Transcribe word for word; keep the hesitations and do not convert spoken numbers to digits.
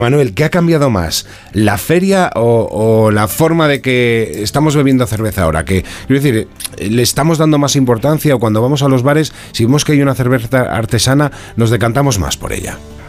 Manuel, ¿qué ha cambiado más? ¿La feria o, o la forma de que estamos bebiendo cerveza ahora? Que, quiero decir, ¿le estamos dando más importancia o cuando vamos a los bares, si vemos que hay una cerveza artesana, nos decantamos más por ella?